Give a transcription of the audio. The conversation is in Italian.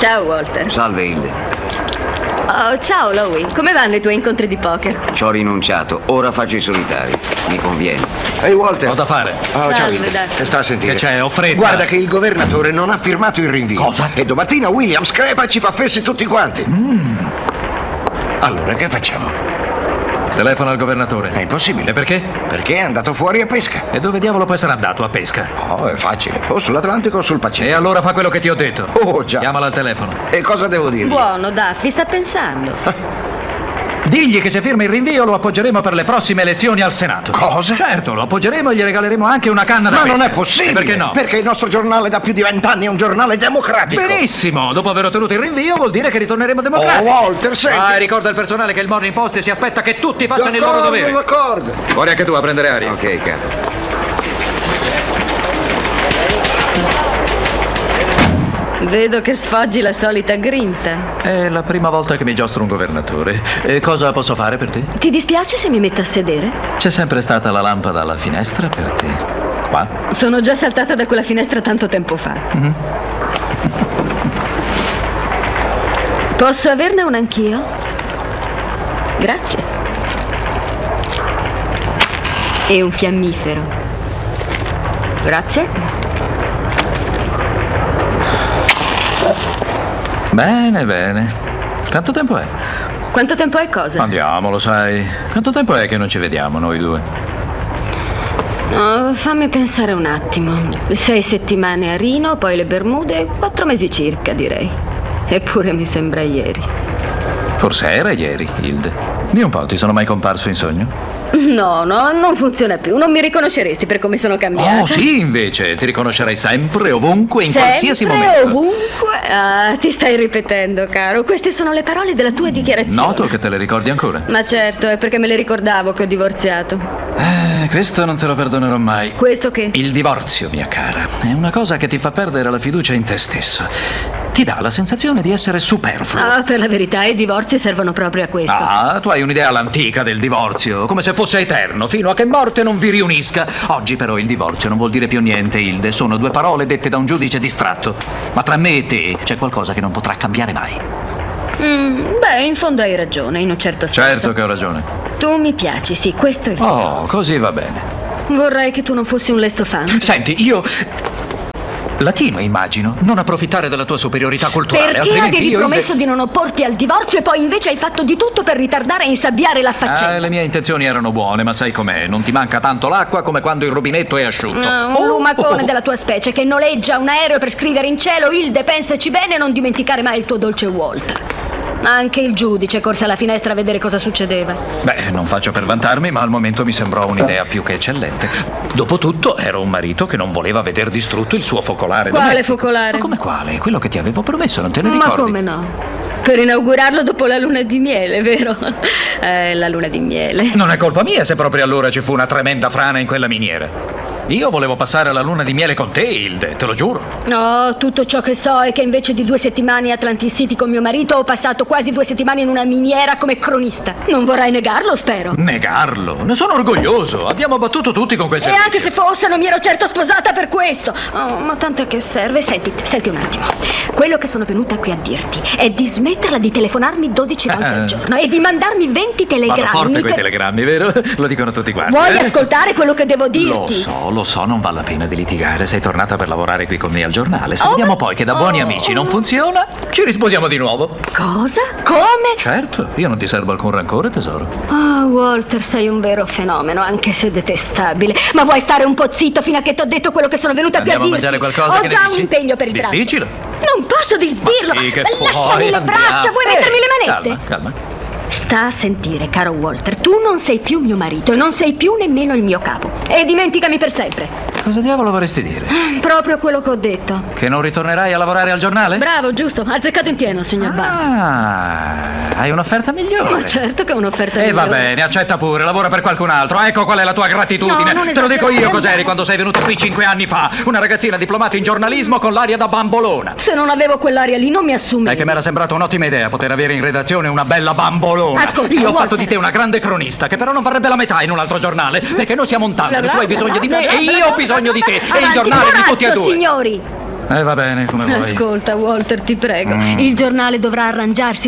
Ciao, Walter. Salve, Hilde. Oh, ciao, Lowy. Come vanno i tuoi incontri di poker? Ci ho rinunciato, ora faccio i solitari. Mi conviene. Ehi, Walter. Ho da fare. Oh, ciao, Salve, Hilde. Daffy. Sta a sentire. Che c'è? Ho fretta. Guarda che il governatore non ha firmato il rinvio. Cosa? E domattina Williams crepa e ci fa fessi tutti quanti. Allora, che facciamo? Telefono al governatore. È impossibile. E perché? Perché è andato fuori a pesca. E dove diavolo può essere andato a pesca? Oh, è facile. O sull'Atlantico o sul E Pacifico. allora fa quello che ti ho detto. Oh, già. Chiamala al telefono. E cosa devo dirgli? Buono, Daffy, sta pensando. Digli che se firma il rinvio lo appoggeremo per le prossime elezioni al Senato. Cosa? Certo, lo appoggeremo e gli regaleremo anche una canna da Ma pesca. non è possibile. E perché no? Perché il nostro giornale da più di 20 anni è un giornale democratico. Benissimo, dopo aver ottenuto il rinvio vuol dire che ritorneremo Oh, democratici. Walter, senti. Ricorda al personale che il Morning Post si aspetta che tutti facciano il loro dovere. D'accordo. Fuori anche tu a prendere aria. Ok, capo. Vedo che sfoggi la solita grinta. È la prima volta che mi giostro un governatore. Cosa posso fare per te? Ti dispiace se mi metto a sedere? C'è sempre stata la lampada alla finestra per te. Qua? Sono già saltata da quella finestra tanto tempo fa. Posso averne una anch'io? Grazie. E un fiammifero. Grazie. Bene, bene. Quanto tempo è? Quanto tempo è cosa? Andiamo, lo sai. Quanto tempo è che non ci vediamo noi due? Oh, fammi pensare un attimo. 6 settimane a Rino, poi le Bermude, 4 mesi circa, direi. Eppure mi sembra ieri. Forse era ieri, Hilde. Dì un po', ti sono mai comparso in sogno? No, non funziona più. Non mi riconosceresti per come sono cambiata. Oh, sì, invece. Ti riconoscerai sempre, ovunque, in Sempre, qualsiasi momento. ovunque. Ah, ti stai ripetendo, caro. Queste sono le parole della tua dichiarazione. Noto che te le ricordi ancora. Ma certo, è perché me le ricordavo che ho divorziato. Questo non te lo perdonerò mai. Questo che? Il divorzio, mia cara, è una cosa che ti fa perdere la fiducia in te stesso. Ti dà la sensazione di essere superfluo. Ah, per la verità, i divorzi servono proprio a questo. Ah, tu hai un'idea all'antica del divorzio, come se fosse eterno, fino a che morte non vi riunisca. Oggi però il divorzio non vuol dire più niente, Hilde. Sono 2 parole dette da un giudice distratto. Ma tra me e te c'è qualcosa che non potrà cambiare mai. Beh, in fondo hai ragione, in un certo senso. Certo che ho ragione. Tu mi piaci, sì, questo è vero. Oh, così va bene. Vorrei che tu non fossi un lesto fan. Senti, io... Latino, immagino. Non approfittare della tua superiorità culturale. Perché altrimenti avevi io promesso di non opporti al divorzio e poi invece hai fatto di tutto per ritardare e insabbiare la faccenda? Le mie intenzioni erano buone, ma sai com'è? Non ti manca tanto l'acqua come quando il rubinetto è asciutto. Un lumacone della tua specie che noleggia un aereo per scrivere in cielo: Hilde, pensaci bene e non dimenticare mai il tuo dolce Walter. Anche il giudice corse alla finestra a vedere cosa succedeva. Beh, non faccio per vantarmi, ma al momento mi sembrò un'idea più che eccellente. Dopotutto, ero un marito che non voleva veder distrutto il suo focolare Quale domestico. focolare? Ma come quale? Quello che ti avevo promesso, non te ne ricordi? Ma come no? Per inaugurarlo dopo la luna di miele, vero? La luna di miele. Non è colpa mia se proprio allora ci fu una tremenda frana in quella miniera. Io volevo passare la luna di miele con te, Hilde, te lo giuro. No, tutto ciò che so è che invece di 2 settimane a Atlantic City con mio marito ho passato quasi 2 settimane in una miniera come cronista. Non vorrai negarlo, spero. Negarlo? Ne sono orgoglioso. Abbiamo battuto tutti con quel E servizio. anche se fosse, non mi ero certo sposata per questo. Oh, ma tanto a che serve? Senti un attimo. Quello che sono venuta qui a dirti è di smetterla di telefonarmi 12 volte al giorno e di mandarmi 20 Vado telegrammi. forte coi telegrammi, vero? Lo dicono tutti quanti. Vuoi ascoltare quello che devo dirti? Lo so, non vale la pena di litigare. Sei tornata per lavorare qui con me al giornale. Se Oh, vediamo ma- poi che da buoni amici non funziona, ci risposiamo di nuovo. Cosa? Come? Certo, io non ti servo alcun rancore, tesoro. Oh, Walter, sei un vero fenomeno, anche se detestabile. Ma vuoi stare un po' zitto fino a che ti ho detto quello che sono venuta qui a Andiamo a dirti? mangiare qualcosa? Ho Che ne già dici? un impegno per il pranzo. Disdicilo. Non posso disdirlo. Sì, che Lasciami puoi, le braccia, andiamo. vuoi mettermi le manette? Calma. Sta a sentire, caro Walter, tu non sei più mio marito e non sei più nemmeno il mio capo. E dimenticami per sempre. Cosa diavolo vorresti dire? Proprio quello che ho detto. Che non ritornerai a lavorare al giornale? Bravo, giusto, azzeccato in pieno, signor Barnes. Hai un'offerta migliore. Ma certo che è un'offerta E va migliore. bene, accetta pure, lavora per qualcun altro. Ecco qual è la tua gratitudine. No, non Te lo dico io esagerare, cos'eri andiamo. quando sei venuta qui 5 anni fa. Una ragazzina diplomata in giornalismo con l'aria da bambolona. Se non avevo quell'aria lì non mi assumevo. È che mi era sembrata un'ottima idea poter avere in redazione una bella bambolona. Ascolta, Io ho Walter. fatto di te una grande cronista, che però non varrebbe la metà in un altro giornale. Perché noi siamo un tandem, Bla bla tu hai bla bisogno bla di bla me bla e bla io bla ho bisogno di te. bla. E il Avanti, giornale di tutti e coraggio, due. signori. Va bene, come vuoi. Ascolta, Walter, ti prego. Il giornale dovrà arrangiarsi